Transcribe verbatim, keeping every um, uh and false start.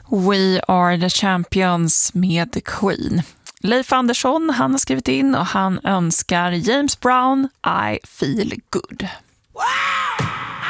We are the champions med The Queen. Leif Andersson, han har skrivit in och han önskar James Brown I feel good. Wow!